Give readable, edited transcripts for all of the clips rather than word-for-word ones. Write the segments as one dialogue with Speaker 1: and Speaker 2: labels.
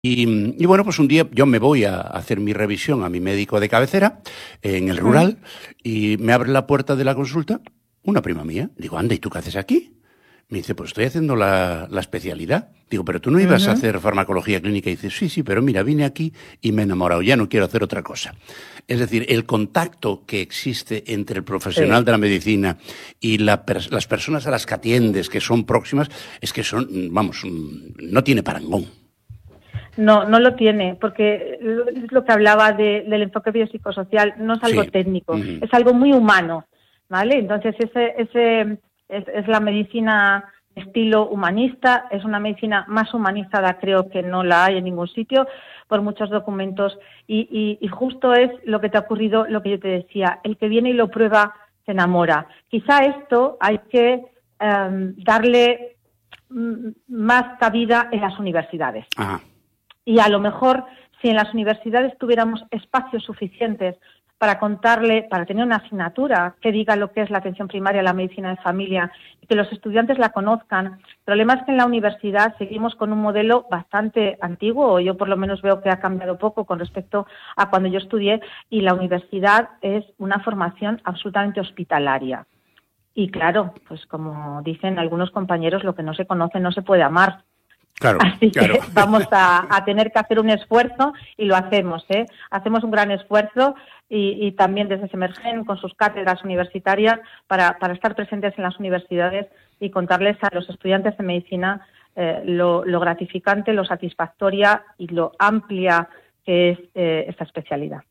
Speaker 1: Y bueno, pues un día yo me voy a hacer mi revisión a mi médico de cabecera en el rural y me abre la puerta de la consulta una prima mía. Digo, anda, ¿y tú qué haces aquí? Me dice, pues estoy haciendo la especialidad. Digo, ¿pero tú no ibas a hacer farmacología clínica? Y dice, sí, pero mira, vine aquí y me he enamorado, ya no quiero hacer otra cosa. Es decir, el contacto que existe entre el profesional de la medicina y las personas a las que atiendes, que son próximas, es que son, vamos, no tiene parangón.
Speaker 2: No, no lo tiene, porque es lo que hablaba del enfoque biopsicosocial, no es algo técnico, es algo muy humano, ¿vale? Entonces, es la medicina estilo humanista, es una medicina más humanizada, creo que no la hay en ningún sitio, por muchos documentos, y justo es lo que te ha ocurrido, lo que yo te decía, el que viene y lo prueba se enamora. Quizá esto hay que darle más cabida en las universidades.
Speaker 1: Ajá.
Speaker 2: Y a lo mejor, si en las universidades tuviéramos espacios suficientes para contarle, para tener una asignatura que diga lo que es la atención primaria, la medicina de familia, y que los estudiantes la conozcan. El problema es que en la universidad seguimos con un modelo bastante antiguo, o yo por lo menos veo que ha cambiado poco con respecto a cuando yo estudié, y la universidad es una formación absolutamente hospitalaria. Y claro, pues como dicen algunos compañeros, lo que no se conoce no se puede amar.
Speaker 1: Claro,
Speaker 2: Así que vamos a tener que hacer un esfuerzo y lo hacemos, ¿eh? Hacemos un gran esfuerzo y también desde Semergen con sus cátedras universitarias para estar presentes en las universidades y contarles a los estudiantes de medicina lo gratificante, lo satisfactoria y lo amplia que es esta especialidad.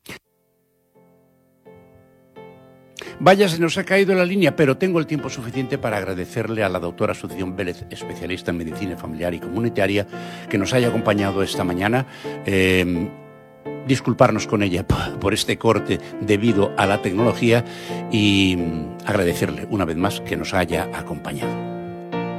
Speaker 1: Vaya, se nos ha caído la línea, pero tengo el tiempo suficiente para agradecerle a la doctora Asunción Vélez, especialista en medicina familiar y comunitaria, que nos haya acompañado esta mañana. Disculparnos con ella por este corte debido a la tecnología y agradecerle una vez más que nos haya acompañado.